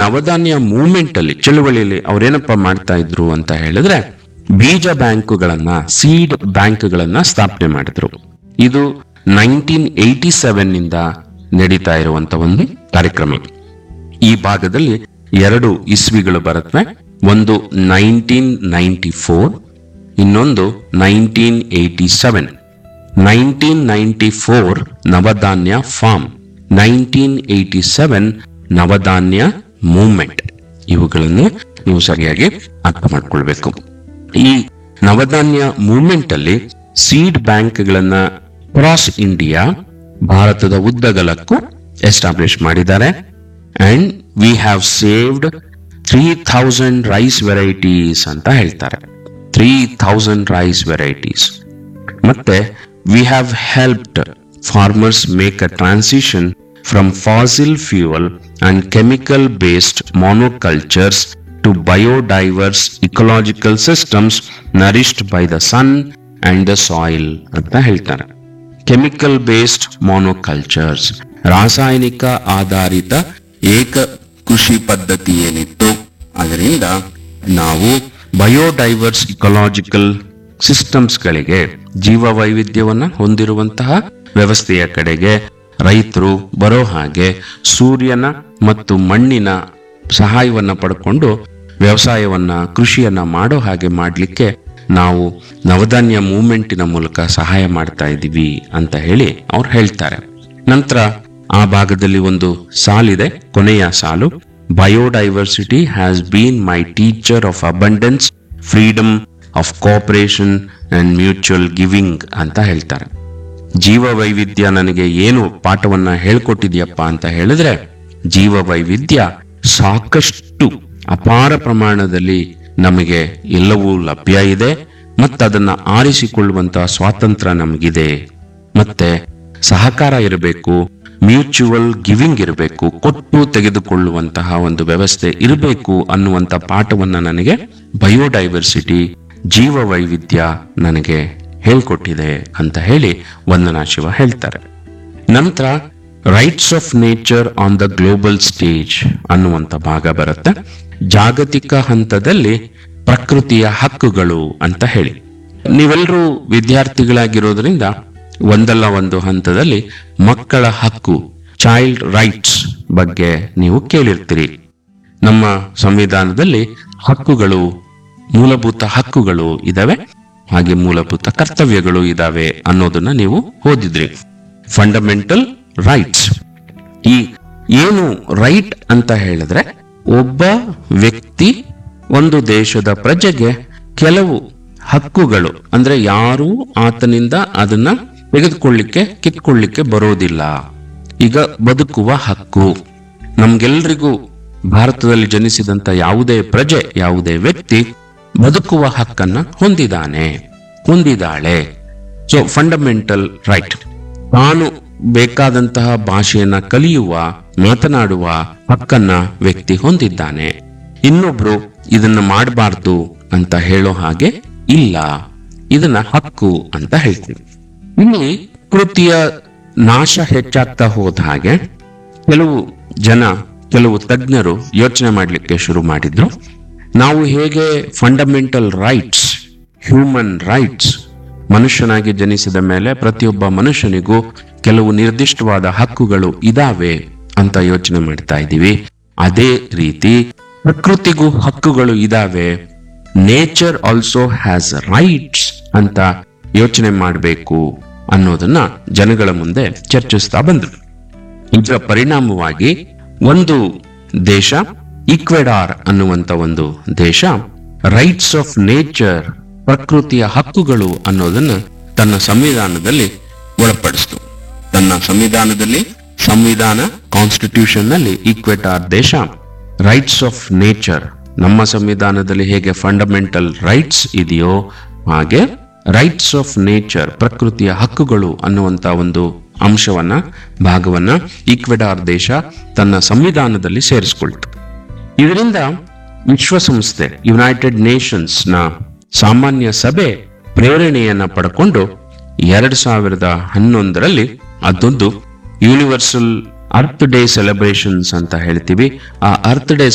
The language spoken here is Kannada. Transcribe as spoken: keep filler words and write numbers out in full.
ನವಧಾನ್ಯ ಮೂವ್ಮೆಂಟ್ ಅಲ್ಲಿ ಚಳುವಳಿಯಲ್ಲಿ ಅವ್ರೇನಪ್ಪ ಮಾಡ್ತಾ ಇದ್ರು ಅಂತ ಹೇಳಿದ್ರೆ ಬೀಜ ಬ್ಯಾಂಕುಗಳನ್ನ ಸೀಡ್ ಬ್ಯಾಂಕ್ಗಳನ್ನ ಸ್ಥಾಪನೆ ಮಾಡಿದ್ರು. ಇದು ನೈನ್ಟೀನ್ ಏಯ್ಟಿ ಸೆವೆನ್ ನಿಂದ ನಡೀತಾ ಇರುವಂತ ಒಂದು ಕಾರ್ಯಕ್ರಮ. ಈ ಭಾಗದಲ್ಲಿ ಎರಡು ಇಸ್ವಿಗಳು ಬರುತ್ತವೆ. ಒಂದು ನೈನ್ಟೀನ್ ನೈನ್ಟಿ ಫೋರ್, ಇನ್ನೊಂದು nineteen eighty seven. Nineteen ninety four ನವಧಾನ್ಯ form, nineteen eighty seven ನವಧಾನ್ಯ movement. ಇವುಗಳನ್ನು ನೀವು ಸರಿಯಾಗಿ ಅರ್ಥ ಮಾಡ್ಕೊಳ್ಬೇಕು. ಈ ನವಧಾನ್ಯ ಮೂವ್ಮೆಂಟ್ ಅಲ್ಲಿ ಸೀಡ್ ಬ್ಯಾಂಕ್ಗಳನ್ನ ಕ್ರಾಸ್ ಇಂಡಿಯಾ, ಭಾರತದ ಉದ್ದಗಲಕ್ಕೂ ಎಸ್ಟಾಬ್ಲಿಷ್ ಮಾಡಿದ್ದಾರೆ. And we have saved three thousand rice varieties ಅಂತ ಹೇಳ್ತಾರೆ. Three thousand rice varieties. ಮತ್ತೆ we have helped farmers make a transition from fossil fuel and chemical based monocultures to biodiverse ecological systems nourished by the sun and the soil ಅಂತ ಹೇಳ್ತಾರೆ. ಕೆಮಿಕಲ್ ಬೇಸ್ಡ್ ಮೊನೋಕಲ್ಚರ್ಸ್, ರಾಸಾಯನಿಕ ಆಧಾರಿತ ಏಕ ಕೃಷಿ ಪದ್ಧತಿ ಏನಿತ್ತು ಅದರಿಂದ ನಾವು ಬಯೋಡೈವರ್ಸ್ ಇಕೊಲಾಜಿಕಲ್ ಸಿಸ್ಟಮ್ಸ್ಗಳಿಗೆ, ಜೀವ ವೈವಿಧ್ಯವನ್ನ ಹೊಂದಿರುವಂತಹ ವ್ಯವಸ್ಥೆಯ ಕಡೆಗೆ ರೈತರು ಬರೋ ಹಾಗೆ ಸೂರ್ಯನ ಮತ್ತು ಮಣ್ಣಿನ ಸಹಾಯವನ್ನ ಪಡ್ಕೊಂಡು ವ್ಯವಸಾಯವನ್ನ ಕೃಷಿಯನ್ನ ಮಾಡೋ ಹಾಗೆ ಮಾಡ್ಲಿಕ್ಕೆ ನಾವು ನವಧಾನ್ಯ ಮೂವ್ಮೆಂಟಿನ ಮೂಲಕ ಸಹಾಯ ಮಾಡ್ತಾ ಇದ್ದೀವಿ ಅಂತ ಹೇಳಿ ಅವ್ರು ಹೇಳ್ತಾರೆ. ನಂತರ ಆ ಭಾಗದಲ್ಲಿ ಒಂದು ಸಾಲಿದೆ, ಕೊನೆಯ ಸಾಲು, biodiversity has been my teacher of abundance, freedom of cooperation and mutual giving ಅಂತ ಹೇಳ್ತಾರೆ. ಜೀವ ವೈವಿಧ್ಯ ನನಗೆ ಏನು ಪಾಠವನ್ನ ಹೇಳ್ಕೊಟ್ಟಿದ್ಯಪ್ಪ ಅಂತ ಹೇಳಿದ್ರೆ, ಜೀವ ವೈವಿಧ್ಯ ಸಾಕಷ್ಟು ಅಪಾರ ಪ್ರಮಾಣದಲ್ಲಿ ನಮಗೆ ಎಲ್ಲವೂ ಲಭ್ಯ ಇದೆ, ಮತ್ತೆ ಅದನ್ನ ಆರಿಸಿಕೊಳ್ಳುವಂತಹ ಸ್ವಾತಂತ್ರ್ಯ ನಮಗಿದೆ, ಮತ್ತೆ ಸಹಕಾರ ಇರಬೇಕು, ಮ್ಯೂಚುವಲ್ ಗಿವಿಂಗ್ ಇರಬೇಕು, ಕೊಟ್ಟು ತೆಗೆದುಕೊಳ್ಳುವಂತಹ ಒಂದು ವ್ಯವಸ್ಥೆ ಇರಬೇಕು ಅನ್ನುವಂತ ಪಾಠವನ್ನ ನನಗೆ ಬಯೋಡೈವರ್ಸಿಟಿ, ಜೀವ ವೈವಿಧ್ಯ ನನಗೆ ಹೇಳ್ಕೊಟ್ಟಿದೆ ಅಂತ ಹೇಳಿ ವಂದನಾ ಶಿವ ಹೇಳ್ತಾರೆ. ನಂತರ rights of nature on the global stage ಅನ್ನುವಂತ ಭಾಗ ಬರುತ್ತೆ. ಜಾಗತಿಕ ಹಂತದಲ್ಲಿ ಪ್ರಕೃತಿಯ ಹಕ್ಕುಗಳು ಅಂತ ಹೇಳಿ, ನೀವೆಲ್ಲರೂ ವಿದ್ಯಾರ್ಥಿಗಳಾಗಿರೋದ್ರಿಂದ ಒಂದಲ್ಲ ಒಂದು ಹಂತದಲ್ಲಿ ಮಕ್ಕಳ ಹಕ್ಕು, ಚೈಲ್ಡ್ ರೈಟ್ಸ್ ಬಗ್ಗೆ ನೀವು ಕೇಳಿರ್ತೀರಿ. ನಮ್ಮ ಸಂವಿಧಾನದಲ್ಲಿ ಹಕ್ಕುಗಳು, ಮೂಲಭೂತ ಹಕ್ಕುಗಳು ಇದಾವೆ, ಹಾಗೆ ಮೂಲಭೂತ ಕರ್ತವ್ಯಗಳು ಇದಾವೆ ಅನ್ನೋದನ್ನ ನೀವು ಓದಿದ್ರಿ. Fundamental rights. ಈ ಏನು ರೈಟ್ ಅಂತ ಹೇಳಿದ್ರೆ, ಒಬ್ಬ ವ್ಯಕ್ತಿ, ಒಂದು ದೇಶದ ಪ್ರಜೆಗೆ ಕೆಲವು ಹಕ್ಕುಗಳು, ಅಂದ್ರೆ ಯಾರು ಆತನಿಂದ ಅದನ್ನ ತೆಗೆದುಕೊಳ್ಳಿಕ್ಕೆ ಕಿತ್ಕೊಳ್ಳಿಕ್ಕೆ ಬರೋದಿಲ್ಲ. ಈಗ ಬದುಕುವ ಹಕ್ಕು ನಮ್ಗೆಲ್ರಿಗೂ, ಭಾರತದಲ್ಲಿ ಜನಿಸಿದಂತ ಯಾವುದೇ ಪ್ರಜೆ, ಯಾವುದೇ ವ್ಯಕ್ತಿ ಬದುಕುವ ಹಕ್ಕನ್ನ ಹೊಂದಿದ್ದಾನೆ, ಹೊಂದಿದ್ದಾಳೆ. So fundamental right. ತಾನು ಬೇಕಾದಂತಹ ಭಾಷೆಯನ್ನ ಕಲಿಯುವ, ಮಾತನಾಡುವ ಹಕ್ಕನ್ನ ವ್ಯಕ್ತಿ ಹೊಂದಿದ್ದಾನೆ. ಇನ್ನೊಬ್ರು ಇದನ್ನ ಮಾಡಬಾರ್ದು ಅಂತ ಹೇಳೋ ಹಾಗೆ ಇಲ್ಲ, ಇದನ್ನ ಹಕ್ಕು ಅಂತ ಹೇಳ್ತೀವಿ. ಇಲ್ಲಿ ಪ್ರಕೃತಿಯ ನಾಶ ಹೆಚ್ಚಾಗ್ತಾ ಹೋದ ಹಾಗೆ ಕೆಲವು ಜನ, ಕೆಲವು ತಜ್ಞರು ಯೋಚನೆ ಮಾಡ್ಲಿಕ್ಕೆ ಶುರು ಮಾಡಿದ್ರು. ನಾವು ಹೇಗೆ ಫಂಡಮೆಂಟಲ್ ರೈಟ್ಸ್, ಹ್ಯೂಮನ್ ರೈಟ್ಸ್, ಮನುಷ್ಯನಾಗಿ ಜನಿಸಿದ ಮೇಲೆ ಪ್ರತಿಯೊಬ್ಬ ಮನುಷ್ಯನಿಗೂ ಕೆಲವು ನಿರ್ದಿಷ್ಟವಾದ ಹಕ್ಕುಗಳು ಇದಾವೆ ಅಂತ ಯೋಚನೆ ಮಾಡ್ತಾ ಇದ್ದೀವಿ, ಅದೇ ರೀತಿ ಪ್ರಕೃತಿಗೂ ಹಕ್ಕುಗಳು ಇದಾವೆ, ನೇಚರ್ ಆಲ್ಸೋ ಹ್ಯಾಸ್ ರೈಟ್ಸ್ ಅಂತ ಯೋಚನೆ ಮಾಡಬೇಕು ಅನ್ನೋದನ್ನ ಜನಗಳ ಮುಂದೆ ಚರ್ಚಿಸ್ತಾ ಬಂದ್ರು. ಇದರ ಪರಿಣಾಮವಾಗಿ ಒಂದು ದೇಶ, ಈಕ್ವೆಡಾರ್ ಅನ್ನುವಂತ ಒಂದು ದೇಶ, ರೈಟ್ಸ್ ಆಫ್ ನೇಚರ್, ಪ್ರಕೃತಿಯ ಹಕ್ಕುಗಳು ಅನ್ನೋದನ್ನ ತನ್ನ ಸಂವಿಧಾನದಲ್ಲಿ ಒಳಪಡಿಸಿತು. ತನ್ನ ಸಂವಿಧಾನದಲ್ಲಿ, ಸಂವಿಧಾನ ಕಾನ್ಸ್ಟಿಟ್ಯೂಷನ್ ನಲ್ಲಿ ಈಕ್ವೆಡಾರ್ ದೇಶ ರೈಟ್ಸ್ ಆಫ್ ನೇಚರ್, ನಮ್ಮ ಸಂವಿಧಾನದಲ್ಲಿ ಹೇಗೆ ಫಂಡಮೆಂಟಲ್ ರೈಟ್ಸ್ ಇದೆಯೋ ಹಾಗೆ ರೈಟ್ಸ್ ಆಫ್ ನೇಚರ್, ಪ್ರಕೃತಿಯ ಹಕ್ಕುಗಳು ಅನ್ನುವಂತ ಒಂದು ಅಂಶವನ್ನ, ಭಾಗವನ್ನ ಈಕ್ವೆಡಾರ್ ದೇಶ ತನ್ನ ಸಂವಿಧಾನದಲ್ಲಿ ಸೇರಿಸಿಕೊಳ್ತು. ಇದರಿಂದ ವಿಶ್ವಸಂಸ್ಥೆ, ಯುನೈಟೆಡ್ ನೇಷನ್ಸ್ ನ ಸಾಮಾನ್ಯ ಸಭೆ ಪ್ರೇರಣೆಯನ್ನ ಪಡ್ಕೊಂಡು ಎರಡ್ ಸಾವಿರದ ಹನ್ನೊಂದರಲ್ಲಿ ಅದೊಂದು ಯೂನಿವರ್ಸಲ್ ಅರ್ತ್ ಡೇ ಸೆಲೆಬ್ರೇಷನ್ಸ್ ಅಂತ ಹೇಳ್ತೀವಿ. ಆ ಅರ್ತ್ ಡೇ